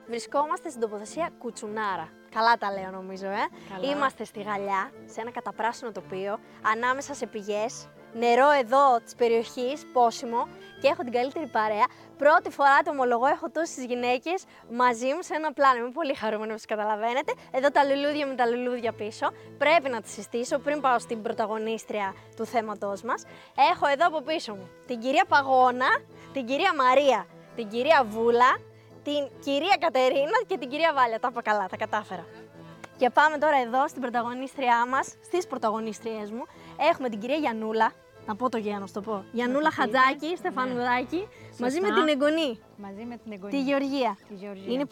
Βρισκόμαστε στην τοποθεσία Κουτσουνάρα. Καλά τα λέω νομίζω, Καλά. Είμαστε στη Γαλλιά, σε ένα καταπράσινο τοπίο, ανάμεσα σε πηγές, νερό εδώ της περιοχής, πόσιμο, και έχω την καλύτερη παρέα. Πρώτη φορά, το ομολογώ, έχω τόσες γυναίκες μαζί μου σε ένα πλάνο. Είμαι πολύ χαρούμενη, όπως καταλαβαίνετε. Εδώ τα λουλούδια με τα λουλούδια πίσω. Πρέπει να τις συστήσω πριν πάω στην πρωταγωνίστρια του θέματός μας. Έχω εδώ από πίσω μου την κυρία Παγώνα, την κυρία Μαρία, την κυρία Βούλα, την κυρία Κατερίνα και την κυρία Βάλια. Τα είπα καλά, τα κατάφερα. Και πάμε τώρα εδώ στην πρωταγωνίστριά μας, στις πρωταγωνίστριές μου. Έχουμε την κυρία Γιαννούλα, να πω το Γιάννο, το πω. Γιαννούλα Χατζάκη, Στεφανουδάκη, μαζί με την εγγονή. Μαζί με την εγγονή. Τη Γεωργία. Τη Γεωργία. Είναι